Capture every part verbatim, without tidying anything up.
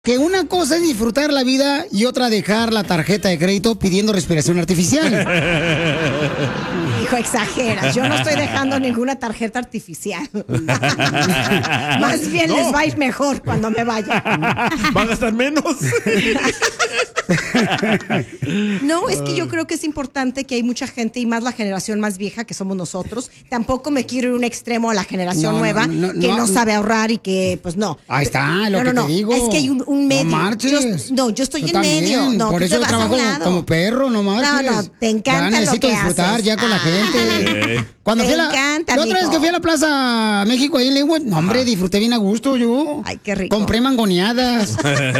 Que una cosa es disfrutar la vida y otra dejar la tarjeta de crédito pidiendo respiración artificial. Hijo, exageras. Yo no estoy dejando ninguna tarjeta artificial. Más bien no. Les va a ir mejor cuando me vaya. ¿Van a estar menos? No, es que yo creo que es importante que hay mucha gente y más la generación más vieja que somos nosotros. Tampoco me quiero ir a un extremo a la generación no, nueva no, no, que no, no sabe ahorrar y que pues no. Ahí está, lo no, que no, te digo. Es que hay un, un medio. No marches. Yo, no, yo estoy yo en también. medio. No, por eso yo trabajo como perro, no marches. No, no, te encanta ya necesito lo que disfrutar haces. ya con la gente. Sí. Cuando te fui a la, encanta, la otra vez que fui a la Plaza México ahí en Linwood, no, hombre, disfruté bien a gusto yo. Ay, qué rico. Compré mangoneadas.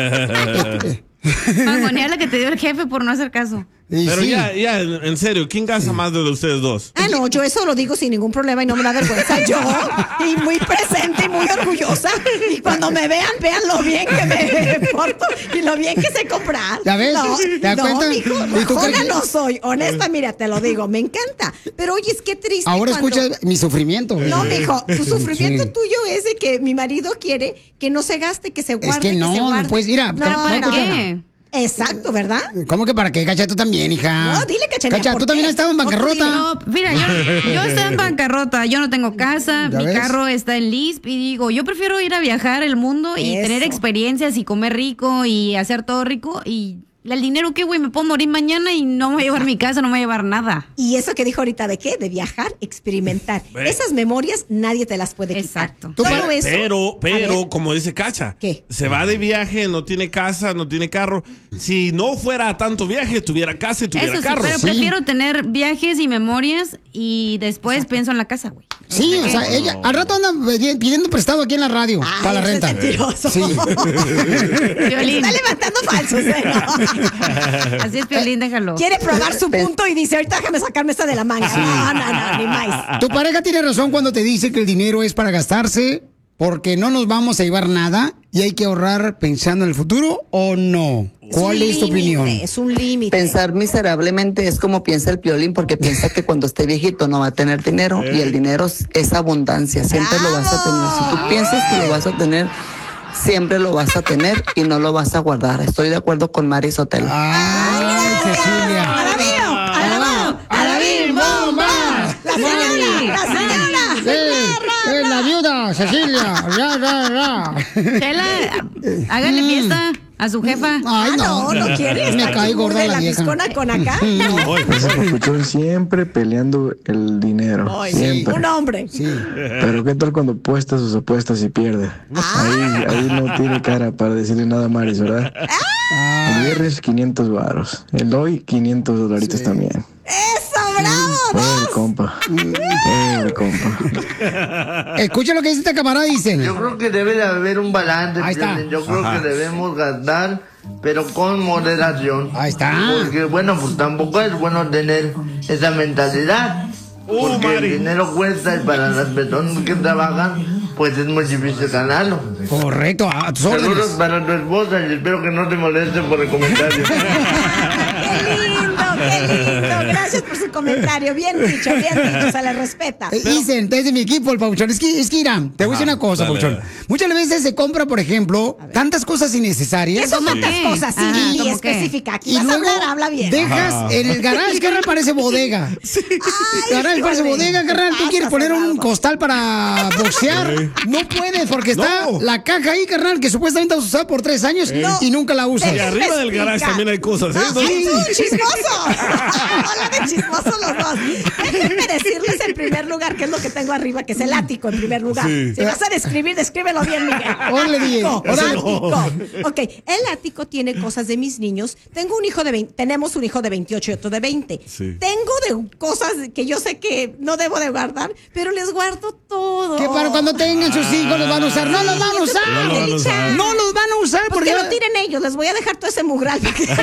Mangonear la que te dio el jefe por no hacer caso. Y Pero sí. ya, ya, en serio, ¿quién gasta más de ustedes dos? Ah, no, yo eso lo digo sin ningún problema y no me da vergüenza. Yo, y muy presente y muy orgullosa. Y cuando me vean, vean lo bien que me porto y lo bien que sé comprar. ¿Ya ves? No, ¿Te das no, cuenta? mijo, ¿Y tú joda crees que- no soy. Honesta, mira, te lo digo, me encanta. Pero oye, es que triste. Ahora cuando... escucha mi sufrimiento. No, mijo, tu sufrimiento Sí. tuyo es de que mi marido quiere que no se gaste, que se guarde, Es que no, se guarde. pues mira, No, ¿para no, no. qué? Exacto, ¿verdad? ¿Cómo que para qué? Cacha, tú también, hija. No, dile, Cachanilla, Cacha, ¿por tú qué? también has estado en No, tú bancarrota. No, mira, yo, yo estoy en bancarrota, yo no tengo casa, ¿Ya mi ves? carro está en lease y digo, yo prefiero ir a viajar el mundo y Eso. tener experiencias y comer rico y hacer todo rico y el dinero que, güey, me puedo morir mañana y no me voy a llevar mi casa, no me voy a llevar nada. Y eso que dijo ahorita, ¿de qué? De viajar, experimentar. Ve. Esas memorias nadie te las puede quitar. Exacto. Tú Solo pa- eso. Pero, A pero, ver, como dice Cacha, ¿Qué? se va de viaje, no tiene casa, no tiene carro. Si no fuera a tanto viaje, tuviera casa y tuviera Eso sí, carro. pero Sí. prefiero tener viajes y memorias y después pienso en la casa, güey. Sí, o sea, ella al rato anda pidi- pidiendo prestado aquí en la radio Ay, para la ese renta. mentiroso. Sí. Piolín. Está levantando falsos, ¿eh? No. Así es, Piolín, déjalo. Quiere probar su punto y dice, ahorita déjame sacarme esta de la manga. No, no, no, ni más. Tu pareja tiene razón cuando te dice que el dinero es para gastarse porque no nos vamos a llevar nada y hay que ahorrar pensando en el futuro o no. ¿Cuál un es tu límite, opinión? Es un límite. Pensar miserablemente es como piensa el Piolín, porque piensa que cuando esté viejito no va a tener dinero, y el dinero es, es abundancia, siempre lo vas a tener. Si tú piensas que lo vas a tener, siempre lo vas a tener y no lo vas a guardar. Estoy de acuerdo con Mari Sotelo. ¡Ay, Cecilia! ¡Alabío! ¡Alabao! ¡Alabín, bomba! ¡La señora! ¡La señora! ¡Eh! ¡Eh, la viuda, Cecilia! ¡Ya, ya, ya! Chela, hágale fiesta a su jefa. Ay, Ah, no. no, no quiere. Me Está cae aquí muy gorda de la la vieja. piscona con acá. No, Ese papuchón siempre peleando el dinero. Ay, siempre. un hombre. Sí. Pero qué tal cuando apuesta sus apuestas y pierde. Ahí, ahí no tiene cara para decirle nada a Maris, ¿verdad? El viernes quinientos varos. El hoy quinientos dolaritos también. ¡Eso, bravo! Pobre compa. Pobre compa. Escucha lo que dice esta camarada, dice. Yo creo que debe de haber un balance, Ahí está. Piolín. Yo creo Ajá. que debemos gastar, pero con moderación. Ahí está. Porque, bueno, pues tampoco es bueno tener esa mentalidad. Uh, Porque Mari. el dinero cuesta y para las personas que trabajan, pues es muy difícil ganarlo. Correcto, a tus Saludos órdenes. para tu esposa y espero que no te moleste por el comentario. ¡Qué lindo, qué lindo! Gracias por su comentario. Bien dicho, bien dicho, se le respeta. Eh, Dicen, desde mi equipo, el Pauchón. Es que, es que Irán, te voy a decir Ajá, una cosa, dale, Pauchón. dale. Muchas veces se compra, por ejemplo, tantas cosas ¿Qué innecesarias. son tantas Sí. cosas? Sí, Ajá, Lili, ¿cómo qué? específica. Aquí Y vas a luego hablar, habla bien. dejas en el garage, carnal, parece bodega. Carnal, híjole. parece bodega, carnal. Tú Te quieres pasas, poner un Eduardo. costal para boxear. No puedes porque está No. la caja ahí, carnal, que supuestamente vas a usar por tres años No. y nunca la usas. Y arriba del garage también hay cosas, ¿eh? No, ¡ay, tú, chismoso! Hola de chismoso los dos. Déjenme decirles en primer lugar qué es lo que tengo arriba, que es el ático en primer lugar. Sí. Si vas a describir, descríbelo bien, Miguel. Órale, Miguel, Ático, órale. ático. Ok, el ático tiene cosas de mis niños. Tengo un hijo de veinte, tenemos un hijo de veintiocho y otro de veinte. Sí. Tengo de cosas que yo sé que no debo de guardar, pero les guardo todo. Que para cuando tengan sus hijos los van a usar. No los van a Yo usar. también, No los van a Licha. usar. No los van a usar Pues porque que lo tiren ellos, les voy a dejar todo ese mugral. para que-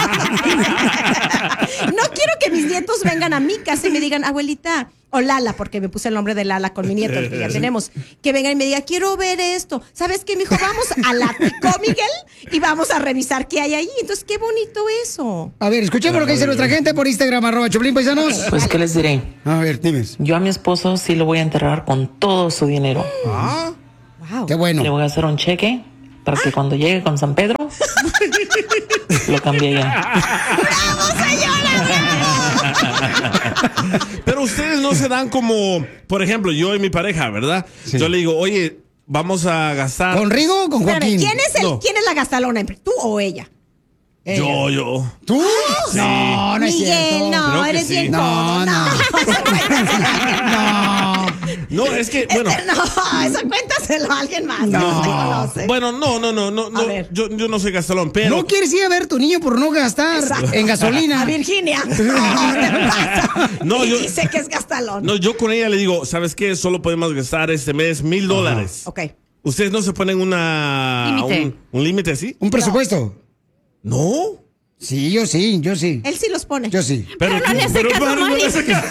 No quiero que mis nietos vengan a mi casa y me digan, abuelita, o Lala, porque me puse el nombre de Lala con mi nieto, que ya tenemos, que vengan y me digan, quiero ver esto. ¿Sabes qué, mijo? Vamos al ático, Miguel, y vamos a revisar qué hay ahí. Entonces, qué bonito eso. A ver, escuchemos lo que dice nuestra gente por Instagram, arroba Choplin Paisanos. Pues, ¿qué les diré? A ver, dime. Yo a mi esposo sí lo voy a enterrar con todo su dinero. Wow. Qué bueno. Le voy a hacer un cheque para que cuando llegue con San Pedro, lo cambie ya. ¡Bravo, señora! Pero ustedes no se dan como, por ejemplo, yo y mi pareja, ¿verdad? Sí. Yo le digo, oye, vamos a gastar. ¿Con Rigo o con Joaquín? Espérame, ¿quién es, el, No. ¿quién es la gastalona? ¿Tú o ella? Ella. Yo, yo. ¿Tú? Sí. No, no es Miguel, cierto. no, Creo que eres sí. bien No, codo, no. No. No, es que, bueno. Este, no, eso cuéntaselo a alguien más. No. Que no te conoce. Bueno, no, no, no, no, A no ver. yo, yo no soy gastalón, pero. No quieres ir a ver tu niño por no gastar Exacto. en gasolina. A Virginia. No, te pasa. No, Y yo- dice que es gastalón. No, yo con ella le digo, ¿sabes qué? Solo podemos gastar este mes mil dólares. Ok. ¿Ustedes no se ponen una. Límite. Un, un límite así? ¿Un presupuesto? No. Sí, yo sí, yo sí. Él sí los pone. Yo sí. Pero no le hace pero- caso, pero no Mari. le hace caso.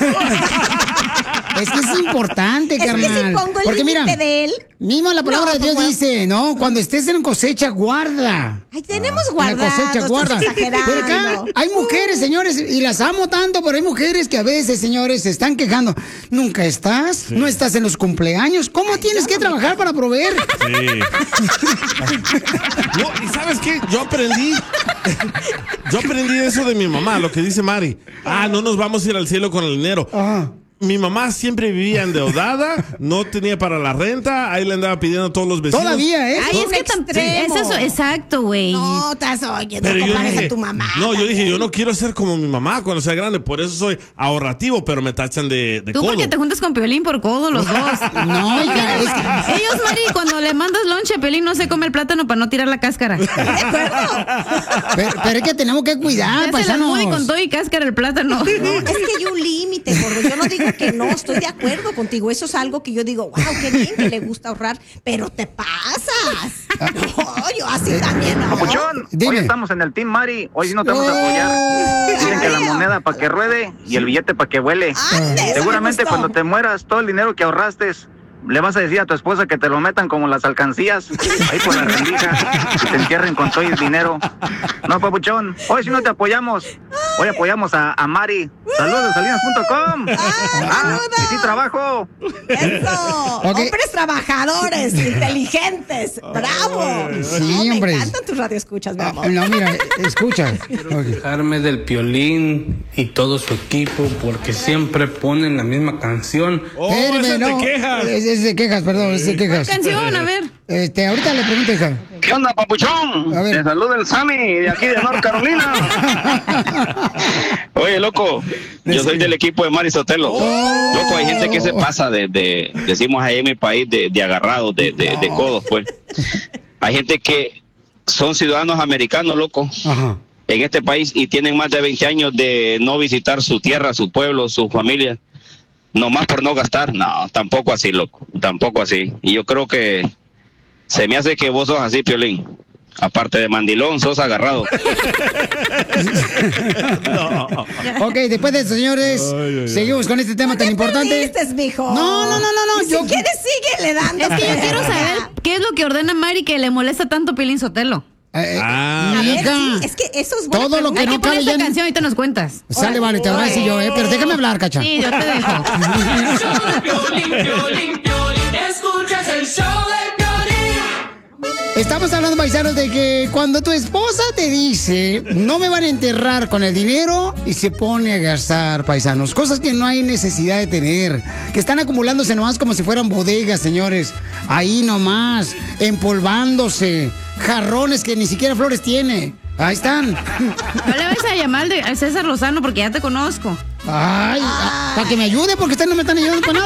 Es que es importante, Es que carnal. si pongo el Porque mira, límite de él. mismo la palabra No, de Dios pues, dice, ¿no? Cuando estés en cosecha, guarda. Ay, tenemos En la guardados. cosecha, guarda. Estás exagerando. Pero acá hay mujeres, señores, y las amo tanto, pero hay mujeres que a veces, señores, se están quejando. Nunca estás, no estás en los cumpleaños. ¿Cómo tienes que trabajar para proveer? Sí. No, y ¿sabes qué? Yo aprendí. Yo aprendí eso de mi mamá, lo que dice Mari. Ah, no nos vamos a ir al cielo con el dinero. Ajá. Mi mamá siempre vivía endeudada, no tenía para la renta, ahí le andaba pidiendo a todos los vecinos. Todavía, ¿eh? Ay, es un que tam- extremo. es eso, exacto, güey. No, estás oyendo, Pero yo compares dije, a tu mamá. no, yo dije, yo no quiero ser como mi mamá cuando sea grande, por eso soy ahorrativo, pero me tachan de, de Tú codo. porque te juntas con Piolín por codo los dos. No, hija, es que- Ellos, Mari, cuando le mandas lonche a Piolín no se come el plátano para no tirar la cáscara. pero, pero es que tenemos que cuidar, Ya se la mude con paisanos. todo y cáscara el plátano. Es que hay un límite, gordo. Yo no digo que no, estoy de acuerdo contigo. Eso es algo que yo digo, wow, qué bien que le gusta ahorrar, pero te pasas. No, yo así también, ¿no? Papuchón, Dime. hoy estamos en el Team Mari, hoy sí no te vamos a apoyar. Dicen que la moneda para que ruede y el billete para que vuele. Ande, eso me Seguramente gustó. cuando te mueras, todo el dinero que ahorraste, le vas a decir a tu esposa que te lo metan como las alcancías, ahí por la rendija, y te entierren con todo el dinero. No, Papuchón, hoy sí no te apoyamos. Hoy apoyamos a, a Mari. Saludos, salinas punto com. Ah, y sí trabajo. Eso. Ok. Hombres trabajadores, inteligentes. Bravo. Sí, No, me hombre. encantan tus radioescuchas, mi Ah, amor. no, mira, escucha. Ok. Quejarme del Piolín y todo su equipo porque siempre ponen la misma canción. Oh, Espérame, ese no. te quejas. Es, es de quejas, perdón, es de quejas. Canción, a ver. Este, ahorita le pregunto, hija. ¿Qué onda, Papuchón? A ver. Te saluda el Sammy de aquí de North Carolina. Oye, loco, yo soy del equipo de Mari Sotelo. Oh. Loco, hay gente que se pasa de, de decimos ahí en mi país, de, de agarrados, de, de, de codos, pues. Hay gente que son ciudadanos americanos, loco, Ajá. en este país y tienen más de veinte años de no visitar su tierra, su pueblo, su familia, nomás por no gastar. No, tampoco así, loco, tampoco así. Y yo creo que se me hace que vos sos así, Piolín. Aparte de mandilón, sos agarrado. Ok, después de eso, señores, Ay, ay, seguimos con este tema ¿Por tan qué importante. perdiste, mijo? No, no, no, no, no. Y Yo, Si quieres, síguele dando. Es que yo quiero saber qué es lo que ordena Mari que le molesta tanto Piolín Sotelo. Eh, eh, Ah. A ver, hija, sí, es que eso es bueno. todo lo que Hay no que poner cabe esta ya en- canción, ahorita nos cuentas. Sale, vale, te lo voy a decir yo, eh. Pero déjame hablar, cacha. Sí, yo te dejo. Escuchas el show de Piolín. Estamos hablando, paisanos, de que cuando tu esposa te dice no me van a enterrar con el dinero y se pone a gastar, paisanos, cosas que no hay necesidad de tener, que están acumulándose nomás como si fueran bodegas, señores, ahí nomás, empolvándose, jarrones que ni siquiera flores tiene. Ahí están. No le vais a llamar de- a César Lozano porque ya te conozco. Ay, para que me ayude porque ustedes no me están ayudando para